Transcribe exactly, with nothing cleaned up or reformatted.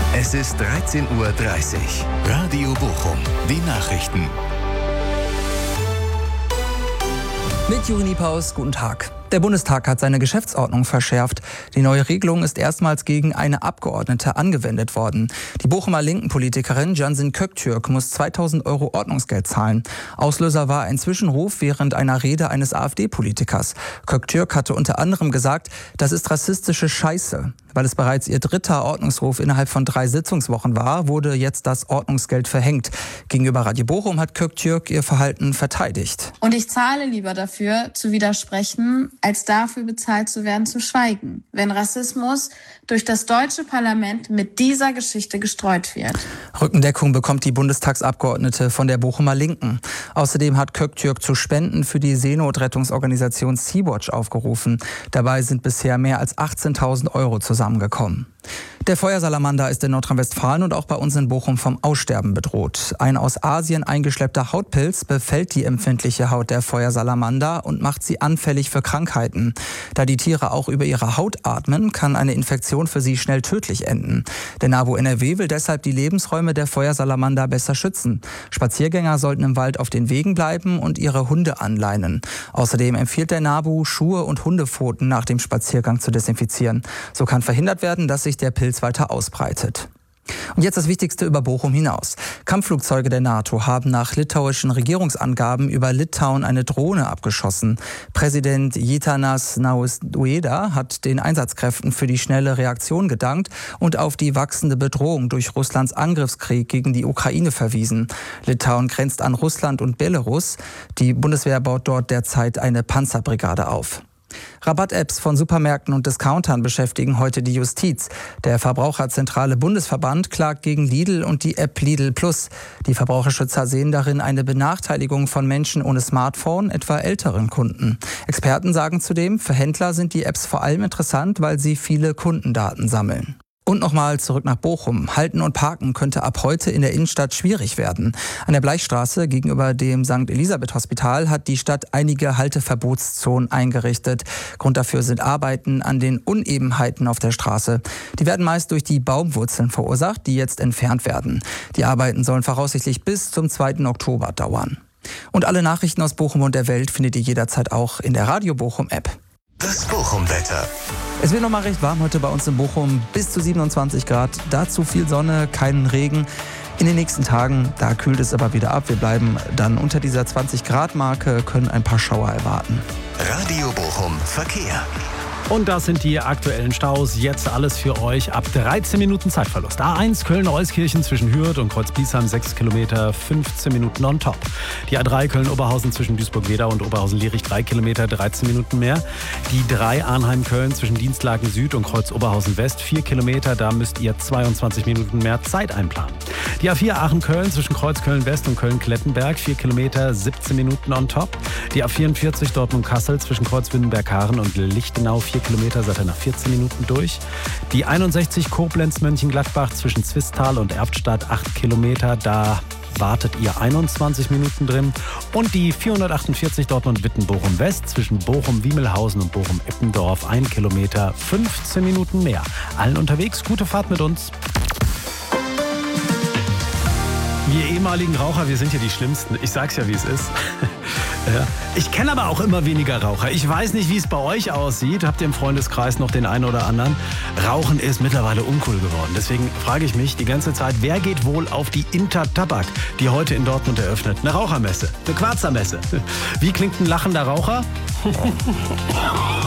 Es ist dreizehn Uhr dreißig. Radio Bochum. Die Nachrichten. Mit Juni Paus, guten Tag. Der Bundestag hat seine Geschäftsordnung verschärft. Die neue Regelung ist erstmals gegen eine Abgeordnete angewendet worden. Die Bochumer Linken-Politikerin Cansin Köktürk muss zweitausend Euro Ordnungsgeld zahlen. Auslöser war ein Zwischenruf während einer Rede eines AfD-Politikers. Köktürk hatte unter anderem gesagt, das ist rassistische Scheiße. Weil es bereits ihr dritter Ordnungsruf innerhalb von drei Sitzungswochen war, wurde jetzt das Ordnungsgeld verhängt. Gegenüber Radio Bochum hat Köktürk ihr Verhalten verteidigt. Und ich zahle lieber dafür, zu widersprechen, als dafür bezahlt zu werden, zu schweigen, wenn Rassismus durch das deutsche Parlament mit dieser Geschichte gestreut wird. Rückendeckung bekommt die Bundestagsabgeordnete von der Bochumer Linken. Außerdem hat Köktürk zu Spenden für die Seenotrettungsorganisation Sea-Watch aufgerufen. Dabei sind bisher mehr als achtzehntausend Euro zusammengekommen. Der Feuersalamander ist in Nordrhein-Westfalen und auch bei uns in Bochum vom Aussterben bedroht. Ein aus Asien eingeschleppter Hautpilz befällt die empfindliche Haut der Feuersalamander und macht sie anfällig für Krankheiten. Da die Tiere auch über ihre Haut atmen, kann eine Infektion für sie schnell tödlich enden. Der NABU N R W will deshalb die Lebensräume der Feuersalamander besser schützen. Spaziergänger sollten im Wald auf den Wegen bleiben und ihre Hunde anleinen. Außerdem empfiehlt der NABU, Schuhe und Hundepfoten nach dem Spaziergang zu desinfizieren. So kann verhindert werden, dass sich der Pilz weiter ausbreitet. Und jetzt das Wichtigste über Bochum hinaus. Kampfflugzeuge der NATO haben nach litauischen Regierungsangaben über Litauen eine Drohne abgeschossen. Präsident Gitanas Nausėda hat den Einsatzkräften für die schnelle Reaktion gedankt und auf die wachsende Bedrohung durch Russlands Angriffskrieg gegen die Ukraine verwiesen. Litauen grenzt an Russland und Belarus. Die Bundeswehr baut dort derzeit eine Panzerbrigade auf. Rabatt-Apps von Supermärkten und Discountern beschäftigen heute die Justiz. Der Verbraucherzentrale Bundesverband klagt gegen Lidl und die App Lidl Plus. Die Verbraucherschützer sehen darin eine Benachteiligung von Menschen ohne Smartphone, etwa älteren Kunden. Experten sagen zudem, für Händler sind die Apps vor allem interessant, weil sie viele Kundendaten sammeln. Und nochmal zurück nach Bochum. Halten und Parken könnte ab heute in der Innenstadt schwierig werden. An der Bleichstraße gegenüber dem Sankt Elisabeth Hospital hat die Stadt einige Halteverbotszonen eingerichtet. Grund dafür sind Arbeiten an den Unebenheiten auf der Straße. Die werden meist durch die Baumwurzeln verursacht, die jetzt entfernt werden. Die Arbeiten sollen voraussichtlich bis zum zweiten Oktober dauern. Und alle Nachrichten aus Bochum und der Welt findet ihr jederzeit auch in der Radio Bochum App. Das Bochum-Wetter. Es wird noch mal recht warm heute bei uns in Bochum, bis zu siebenundzwanzig Grad. Dazu viel Sonne, keinen Regen. In den nächsten Tagen, da kühlt es aber wieder ab. Wir bleiben dann unter dieser zwanzig Grad Marke, können ein paar Schauer erwarten. Radio Bochum Verkehr. Und das sind die aktuellen Staus. Jetzt alles für euch ab dreizehn Minuten Zeitverlust. A eins Köln-Euskirchen zwischen Hürth und Kreuzbiesheim sechs Kilometer, fünfzehn Minuten on top. Die A drei Köln-Oberhausen zwischen Duisburg-Wedau und Oberhausen-Lierich drei Kilometer, dreizehn Minuten mehr. Die drei Arnheim-Köln zwischen Dienstlaken Süd und Kreuz-Oberhausen-West vier Kilometer. Da müsst ihr zweiundzwanzig Minuten mehr Zeit einplanen. Die A vier Aachen-Köln zwischen Kreuz-Köln-West und Köln-Klettenberg vier Kilometer, siebzehn Minuten on top. Die A vierundvierzig Dortmund-Kassel zwischen Kreuz-Wünnenberg-Haaren und Lichtenau vier Kilometer, seid ihr nach vierzehn Minuten durch. Die einundsechzig Koblenz-Mönchengladbach zwischen Zwistal und Erftstadt acht Kilometer, da wartet ihr einundzwanzig Minuten drin. Und die vierhundertachtundvierzig Dortmund-Witten-Bochum-West zwischen Bochum-Wiemelhausen und Bochum-Eppendorf ein Kilometer, fünfzehn Minuten mehr. Allen unterwegs, gute Fahrt mit uns. Wir ehemaligen Raucher, wir sind ja die Schlimmsten. Ich sag's ja, wie es ist. Ja. Ich kenne aber auch immer weniger Raucher. Ich weiß nicht, wie es bei euch aussieht. Habt ihr im Freundeskreis noch den einen oder anderen? Rauchen ist mittlerweile uncool geworden. Deswegen frage ich mich die ganze Zeit, wer geht wohl auf die Intertabak, die heute in Dortmund eröffnet? Eine Rauchermesse, eine Quarzermesse. Wie klingt ein lachender Raucher?